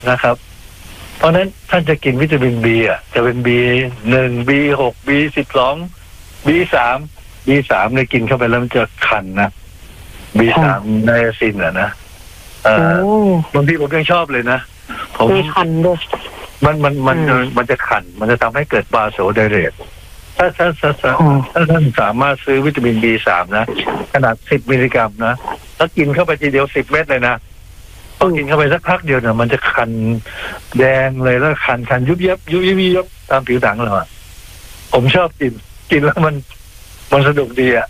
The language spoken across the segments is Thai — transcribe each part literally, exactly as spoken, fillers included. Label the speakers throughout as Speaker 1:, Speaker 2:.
Speaker 1: นะครับเพราะฉะนั้นท่านจะกินวิตามินบีอ่ะจะเป็นบีหนึ่งบีหกบีสิบสองบีสามบีสามเนี่ยกินเข้าไปแล้วมันจะคันนะบีสามไนอาซินอ่ะนะเออบางทีผมยังชอบเลยนะผม
Speaker 2: มีคันด้วย
Speaker 1: มันมันมันมันจะคันมันจะทำให้เกิดบาโซไดเรตถ้าถ้าถ้าถ้าท่านสามารถซื้อวิตามินบีสามนะขนาดสิบมิลลิกรัมนะแล้วกินเข้าไปทีเดียวสิบเม็ดเลยนะพอกินเข้าไปสักพักเดียวเนี่ยมันจะคันแดงเลยแล้วคันคันยุบยับยุบยับยุบตามผิวหนังเราอ่ะผมชอบกินกินแล้วมันมันสนุกดีอ่ะ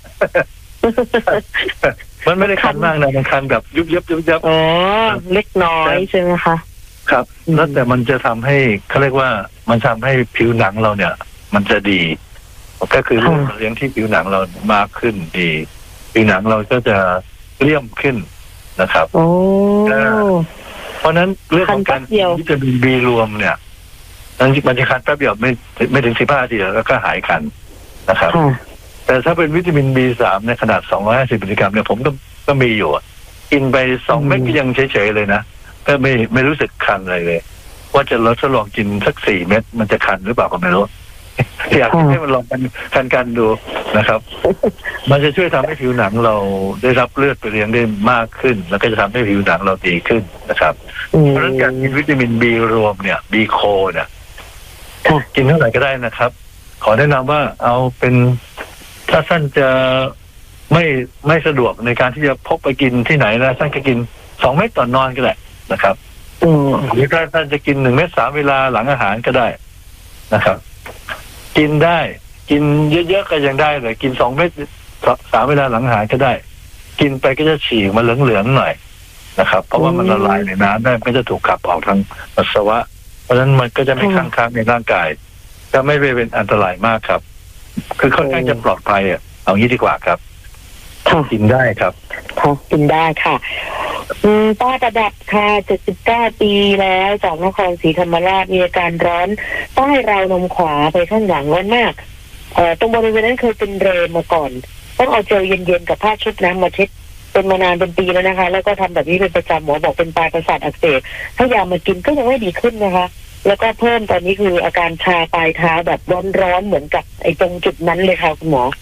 Speaker 1: มันไม่ได้คันมากนะมันคันแบบยุบยับยุบยับ
Speaker 2: อ๋อเล็กน้อยใช่ไหมคะ
Speaker 1: ครับแล้วแต่มันจะทำให้เขาเรียกว่ามันทำให้ผิวหนังเราเนี่ยมันจะดีก็คือเรื่องเลี้ยงที่ผิวหนังเรามากขึ้นดีผิวหนังเราก็จะเลี่ยมขึ้นนะครับ
Speaker 2: โอ้
Speaker 1: เพราะนั้นเรื่องของการวิตามินบีรวมเนี่ยมันจะคันแป๊บเดียวไม่ไม่ถึงสิบห้านาทีแล้วก็หายคันนะครับแต่ถ้าเป็นวิตามินบีสามในขนาดสองร้อยห้าสิบมิลลิกรัมเนี่ยผมก็ก็มีอยู่กินไปสองเม็ดก็ยังเฉยๆเลยนะก็ไม่ไม่รู้สึกคันอะไรเลยว่าจะลดทดลองกินสักสี่เม็ดมันจะคันหรือเปล่าก็ไม่รู้อยากให้มันลองกันคันกันดูนะครับมันจะช่วยทำให้ผิวหนังเราได้รับเลือดไปเลี้ยงได้มากขึ้นแล้วก็จะทำให้ผิวหนังเราดีขึ้นนะครับเพราะฉะนั้นการกินวิตามินบีรวมเนี่ยบีโคเนี่ยกินเท่าไหร่ก็ได้นะครับขอแนะนำว่าเอาเป็นถ้าท่านจะไม่ไม่สะดวกในการที่จะพกไปกินที่ไหนนะท่านก็กินสองเม็ดต่อนนอนก็ได้นะครับหรือถ้าท่านจะกินหนึ่งเม็ดสามเวลาหลังอาหารก็ได้นะครับกินได้กินเยอะๆก็ยังได้เลยกินสองเม็ดสามเวลาหลังอาหารก็ได้กินไปก็จะฉี่มาเหลืองๆหน่อยนะครับเพราะว่ามันละลายในน้ำได้ก็จะถูกขับออกทางปัสสาวะเพราะฉะนั้นมันก็จะไม่ค้างๆในร่างกายจะไม่เป็นอันตรายมากครับคือค่อนข้างจะปลอดภัยอ่ะเอางี้ดีกว่าครับกินได้ครับ
Speaker 2: กินได้ค่ะป้าประดับค่ะเจ็ดสิบเก้าปีแล้วจากนครศรีธรรมราชมีอาการร้อนใต้ราวนมขวาไปข้างหลังร้อนมากเอ่อตรงบริเวณนั้นเคยเป็นเรมมาก่อนต้องเอาเจลเย็นๆกับผ้าชุบน้ำมาเช็ดเป็นมานานเป็นปีแล้วนะคะแล้วก็ทำแบบนี้เป็นประจำหมอบอกเป็นปลายประสาทอักเสบถ้ายามากินก็ยังไม่ดีขึ้นนะคะแล้วก็เพิ่มตอนนี้คืออาการชาปลายเท้าแบบร้อนๆเหมือนกับไอ้ตรงจุดนั้นเลยค่ะคุณหมอ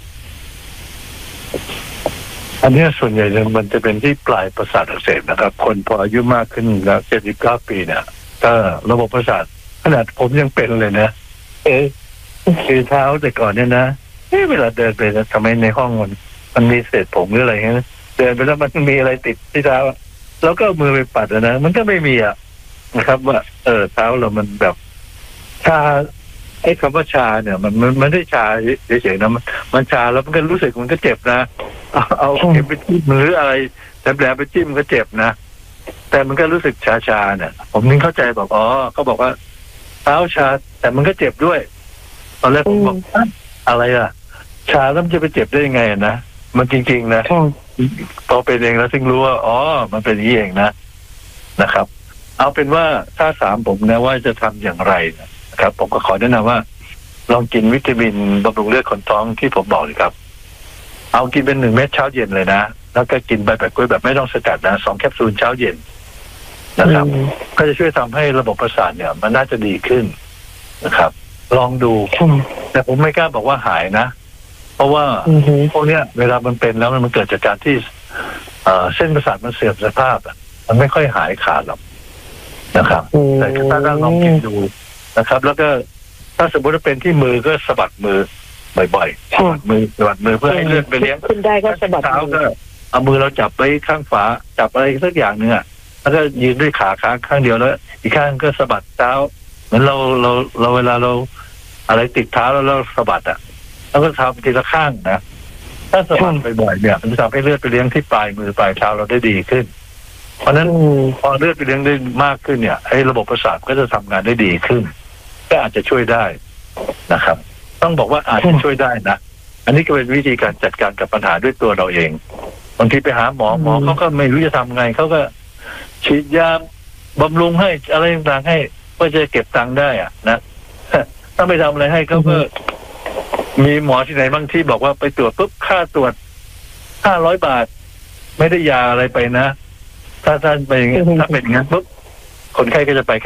Speaker 1: อันนี้ส่วนใหญ่มันจะเป็นที่ปลายประสาทอักเสบนะครับคนพออายุมากขึ้นแล้วเจ็ดสิบเก้าปีเนี่ยก็ระบบประสาทขนาดผมยังเป็นเลยนะเอ๊ะคือเท้าแต่ก่อนเนี่ยนะเอ๊ะเวลาเดินไปทำไมในห้องมันมันมีเศษผมหรืออะไรเงี้ยเดินไปแล้วมันมีอะไรติดที่เท้าแล้วก็มือไปปัดนะมันก็ไม่มีอ่ะนะครับว่าเออเท้าเรามันแบบชาไอ้คำว่าชาเนี่ยมันมันไม่ได้ชาเฉยๆนะมันมันชาแล้วมันก็รู้สึกมันก็เจ็บนะเอาเอาเข็มไปจิ้มหรืออะไรแผลไปจิ้มก็เจ็บนะแต่มันก็รู้สึกชาๆเนี่ยผมนึกเข้าใจบอกอ๋อเขาบอกว่าเท้าชาแต่มันก็เจ็บด้วยตอนแรกผมบอกอะไรอ่ะชาแล้วมันจะไปเจ็บได้ยังไงนะมันจริงๆนะพอเป็นเองแล้วถึงรู้ว่าอ๋อมันเป็นอย่างนี้เองนะนะครับเอาเป็นว่าถ้าถามผมนะว่าจะทำอย่างไรนะครับผมก็ขอแนะนำว่าลองกินวิตามินบำรุงเลือดคนท้องที่ผมบอกเลยครับเอากินเป็นหนึ่งเม็ดเช้าเย็นเลยนะแล้วก็กินใบแปะกล้วยแบบไม่ต้องสกัดนะสองแคปซูลเช้าเย็นนะครับก็จะช่วยทำให้ระบบประสาทเนี่ยมันน่าจะดีขึ้นนะครับลองดูแต่ผมไม่กล้าบอกว่าหายนะเพราะว่าพวกเนี้ยเวลามันเป็นแล้วมันเกิดจากการที่เส้นประสาทมันเสื่อมสภาพมันไม่ค่อยหายขาดหรอกนะครับแต่ถ้าลองกินดูนะครับแล้วก็ถ้าสมมติว่าเป็นที่มือก็สะบัดมือบ่อยๆสะบัดมือสะบัดมือเพื่อให้เลือดไปเลี้ยง
Speaker 2: ขึ้นได้ก็สะบัด
Speaker 1: เท้าก็เอามือเราจับไว้ข้างฝาจับอะไรสักอย่างนึงอ่ะแล้วก็ยืนด้วยขาข้างข้างเดียวแล้วอีกข้างก็สะบัดเท้าเหมือนเราเราเราเวลาเราอะไรติดเท้าแล้วเราสะบัดอ่ะแล้วก็ทำทีละข้างนะถ้าสะบัดบ่อยๆเนี่ยมันจะทำให้เลือดไปเลี้ยงที่ปลายมือปลายเท้าเราได้ดีขึ้นเพราะฉะนั้นพอเลือดไปเลี้ยงได้มากขึ้นเนี่ยไอ้ระบบประสาทก็จะทำงานได้ดีขึ้นก็อาจจะช่วยได้นะครับต้องบอกว่าอาจจะช่วยได้นะอันนี้ก็เป็นวิธีการจัดการกับปัญหาด้วยตัวเราเองบางทีไปหาหมอหมอเขาก็ไม่รู้จะทำไงเขาก็ฉีดยาบำรุงให้อะไรต่างๆให้เพื่อจะเก็บตังค์ได้อ่ะนะถ้าไม่ทำอะไรให้เขาก็มีหมอที่ไหนบางที่บอกว่าไปตรวจปุ๊บค่าตรวจห้าร้อยบาทไม่ได้ยาอะไรไปนะถ้าท่านไปถ้าเป็นอย่างนั้นปุ๊บคนไข้ก็จะไป